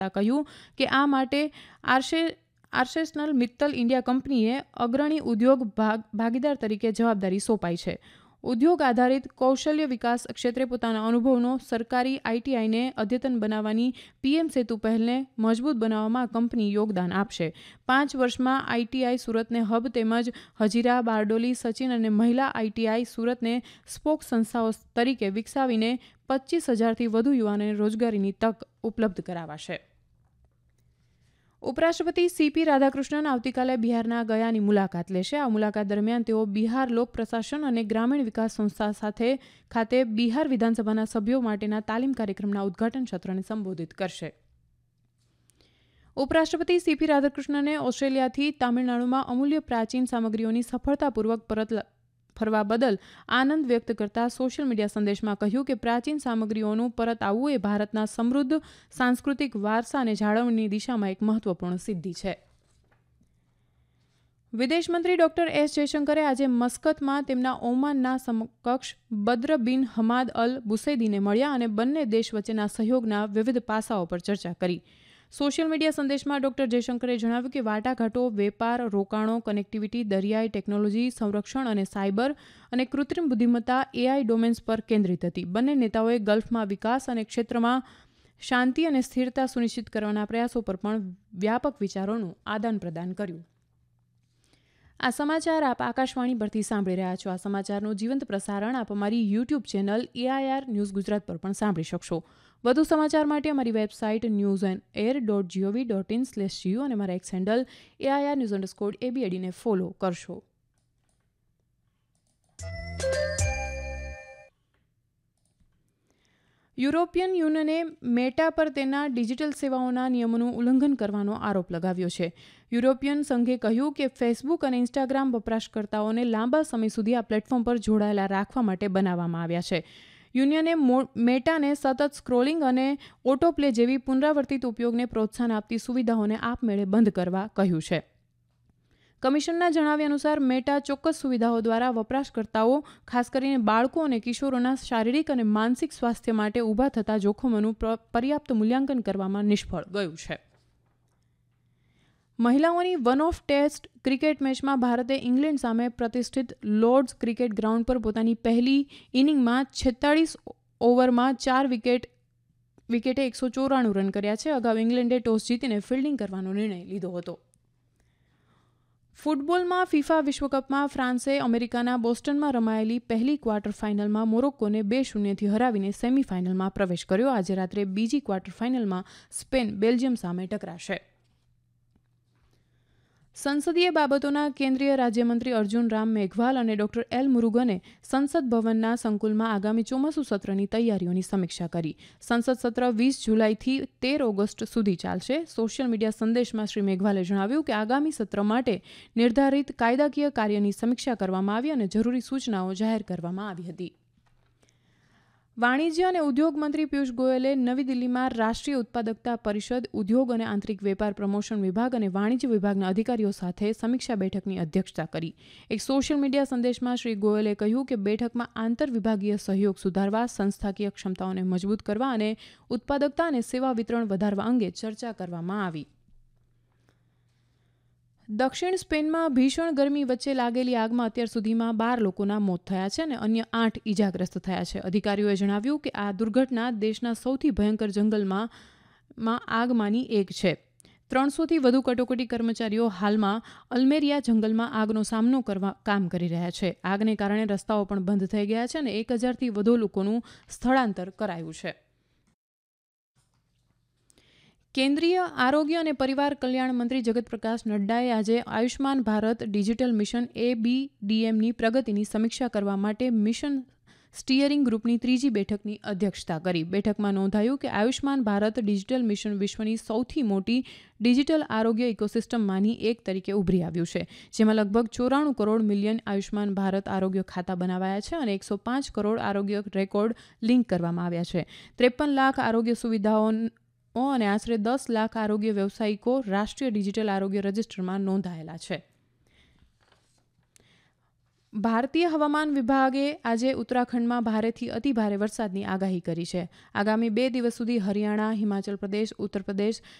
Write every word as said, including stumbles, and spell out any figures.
કહ્યું કે આ માટે આર્શે આર્સેનલ મિત્તલ ઇન્ડિયા કંપનીએ અગ્રણી ઉદ્યોગ ભાગ ભાગીદાર તરીકે જવાબદારી સોંપાઈ છે. ઉદ્યોગ આધારિત કૌશલ્ય વિકાસ ક્ષેત્રે પોતાના અનુભવનો સરકારી આઈટીઆઈને અદ્યતન બનાવવાની પીએમ સેતુ પહેલને મજબૂત બનાવવામાં કંપની યોગદાન આપશે. પાંચ વર્ષમાં આઈટીઆઈ સુરતને હબ તેમજ હજીરા, બારડોલી, સચિન અને મહિલા આઈટીઆઈ સુરતને સ્પોક સંસ્થાઓ તરીકે વિકસાવીને પચીસ હજારથી વધુ યુવાનોને રોજગારીની તક ઉપલબ્ધ કરાવાશે. ઉપરાષ્ટ્રપતિ સીપી રાધાકૃષ્ણન આવતીકાલે બિહારના ગયાની મુલાકાત લેશે. આ મુલાકાત દરમિયાન તેઓ બિહાર લોક પ્રશાસન અને ગ્રામીણ વિકાસ સંસ્થા સાથે ખાતે બિહાર વિધાનસભાના સભ્યો માટેના તાલીમ કાર્યક્રમના ઉદ્ઘાટન સત્રને સંબોધિત કરશે. ઉપરાષ્ટ્રપતિ સીપી રાધાકૃષ્ણને ઓસ્ટ્રેલિયાથી તામિલનાડુમાં અમૂલ્ય પ્રાચીન સામગ્રીઓની સફળતાપૂર્વક પરત ફરવા બદલ આનંદ વ્યક્ત કરતા સોશિયલ મીડિયા સંદેશમાં કહ્યું કે પ્રાચીન સામગ્રીઓનું પરત આવવું એ ભારતના સમૃદ્ધ સાંસ્કૃતિક વારસા અને જાળવણીની દિશામાં એક મહત્વપૂર્ણ સિદ્ધિ છે. વિદેશમંત્રી ડોક્ટર એસ જયશંકરે આજે મસ્કતમાં તેમના ઓમાનના સમકક્ષ બદ્ર બિન હમાદ અલ બુસૈદીને મળ્યા અને બંને દેશ વચ્ચેના સહયોગના વિવિધ પાસાઓ પર ચર્ચા કરી. સોશિયલ મીડિયા સંદેશમાં ડોક્ટર જયશંકરે જણાવ્યું કે વાટાઘાટો વેપાર, રોકાણો, કનેક્ટિવિટી, દરિયાઈ ટેકનોલોજી, સંરક્ષણ અને સાયબર અને કૃત્રિમ બુદ્ધિમત્તા એઆઈ ડોમેન્સ પર કેન્દ્રિત હતી. બંને નેતાઓએ ગલ્ફમાં વિકાસ અને ક્ષેત્રમાં શાંતિ અને સ્થિરતા સુનિશ્ચિત કરવાના પ્રયાસો પર પણ વ્યાપક વિચારોનું આદાન પ્રદાન કર્યું. આ સમાચાર આપ આકાશવાણી પરથી સાંભળી રહ્યા છો. આ સમાચારનું જીવંત પ્રસારણ આપ અમારી YouTube channel AIR news Gujarat પર પણ સાંભળી શકશો. વધુ સમાચાર માટે અમારી website news and air dot GOV dot in slash Jio અને અમારા x handle AIR news underscore એબીએડીને follow કરશો. યુરોપિયન યુનિયને મેટા પર તેના ડિજિટલ સેવાઓના નિયમોનું ઉલ્લંઘન કરવાનો આરોપ લગાવ્યો છે. યુરોપિયન સંઘે કહ્યું કે ફેસબુક અને ઇન્સ્ટાગ્રામ વપરાશકર્તાઓને લાંબા સમય સુધી આ પ્લેટફોર્મ પર જોડાયેલા રાખવા માટે બનાવવામાં આવ્યા છે. યુનિયને મેટાને સતત સ્ક્રોલિંગ અને ઓટો પ્લે જેવી પુનરાવર્તિત ઉપયોગને પ્રોત્સાહન આપતી સુવિધાઓને આપમેળે બંધ કરવા કહ્યું છે. કમિશનના જણાવ્યા અનુસાર મેટા ચોક્કસ સુવિધાઓ દ્વારા વપરાશકર્તાઓ, ખાસ કરીને બાળકો અને કિશોરોના શારીરિક અને માનસિક સ્વાસ્થ્ય માટે ઊભા થતા જોખમોનું પર્યાપ્ત મૂલ્યાંકન કરવામાં નિષ્ફળ ગયું છે. મહિલાઓની વન ઓફ ટેસ્ટ ક્રિકેટ મેચમાં ભારતે ઇંગ્લેન્ડ સામે પ્રતિષ્ઠિત લોર્ડ્સ ક્રિકેટ ગ્રાઉન્ડ પર પોતાની પહેલી ઇનિંગમાં છેતાળીસ ઓવરમાં ચાર વિકેટ વિકેટે એકસો ચોરાણું રન કર્યા છે. અગાઉ ઇંગ્લેન્ડે ટોસ જીતીને ફિલ્ડિંગ કરવાનો નિર્ણય લીધો હતો. ફૂટબોલમાં ફિફા વિશ્વકપમાં ફ્રાન્સે અમેરિકાના બોસ્ટનમાં રમાયેલી પહેલી ક્વાર્ટર ફાઇનલમાં મોરોક્કોને બે શૂન્યથી હરાવીને સેમીફાઇનલમાં પ્રવેશ કર્યો. આજે રાત્રે બીજી ક્વાર્ટર ફાઇનલમાં સ્પેન બેલ્જિયમ સામે ટકરાશે. સંસદીય બાબતોના કેન્દ્રીય રાજ્યમંત્રી અર્જુન રામ મેઘવાલ અને ડોક્ટર એલ મુરુગને સંસદ ભવનના સંકુલમાં આગામી ચોમાસુ સત્રની તૈયારીઓની સમીક્ષા કરી. સંસદ સત્ર વીસ જુલાઈથી તેર ઓગસ્ટ સુધી ચાલશે. સોશિયલ મીડિયા સંદેશમાં શ્રી મેઘવાલે જણાવ્યું કે આગામી સત્ર માટે નિર્ધારિત કાયદાકીય કાર્યની સમીક્ષા કરવામાં આવી અને જરૂરી સૂચનાઓ જાહેર કરવામાં આવી હતી. વાણિજ્ય અને ઉદ્યોગ મંત્રી પિયુષ ગોયલે નવી દિલ્હીમાં રાષ્ટ્રીય ઉત્પાદકતા પરિષદ, ઉદ્યોગ અને આંતરિક વેપાર પ્રમોશન વિભાગ અને વાણિજ્ય વિભાગના અધિકારીઓ સાથે સમીક્ષા બેઠકની અધ્યક્ષતા કરી. એક સોશિયલ મીડિયા સંદેશમાં શ્રી ગોયલે કહ્યું કે બેઠકમાં આંતર વિભાગીય સહયોગ સુધારવા, સંસ્થાકીય ક્ષમતાઓને મજબૂત કરવા અને ઉત્પાદકતા અને સેવા વિતરણ વધારવા અંગે ચર્ચા કરવામાં આવી. દક્ષિણ સ્પેનમાં ભીષણ ગરમી વચ્ચે લાગેલી આગમાં અત્યાર સુધીમાં બાર લોકોના મોત થયા છે અને અન્ય આઠ ઇજાગ્રસ્ત થયા છે. અધિકારીઓએ જણાવ્યું કે આ દુર્ઘટના દેશના સૌથી ભયંકર જંગલમાં આગમાંની એક છે. ત્રણસોથી વધુ કટોકટી કર્મચારીઓ હાલમાં અલ્મેરિયા જંગલમાં આગનો સામનો કરવા કામ કરી રહ્યા છે. આગને કારણે રસ્તાઓ પણ બંધ થઈ ગયા છે અને એક હજારથી વધુ લોકોનું સ્થળાંતર કરાયું છે. કેન્દ્રીય આરોગ્ય અને પરિવાર કલ્યાણ મંત્રી જગત પ્રકાશ નડ્ડાએ આજે આયુષ્માન ભારત ડિજિટલ મિશન એબીડીએમની પ્રગતિની સમીક્ષા કરવા માટે મિશન સ્ટીયરિંગ ગ્રુપની ત્રીજી બેઠકની અધ્યક્ષતા કરી. બેઠકમાં નોંધાયું કે આયુષ્માન ભારત ડિજિટલ મિશન વિશ્વની સૌથી મોટી ડિજિટલ આરોગ્ય ઇકોસિસ્ટમમાંની એક તરીકે ઉભરી આવ્યું છે, જેમાં લગભગ ચોરાણું કરોડ મિલિયન આયુષ્માન ભારત આરોગ્ય ખાતા બનાવાયા છે અને એકસો પાંચ કરોડ આરોગ્ય રેકોર્ડ લિંક કરવામાં આવ્યા છે. ત્રેપન લાખ આરોગ્ય સુવિધાઓ અને આશરે દસ લાખ આરોગ્ય વ્યવસાયિકો રાષ્ટ્રીય ડિજિટલ આરોગ્ય રજિસ્ટરમાં નોંધાયેલા છે. ભારતીય હવામાન વિભાગે આજે ઉત્તરાખંડમાં ભારેથી અતિભારે વરસાદની આગાહી કરી છે. આગામી બે દિવસ સુધી હરિયાણા, હિમાચલ પ્રદેશ, ઉત્તર પ્રદેશ,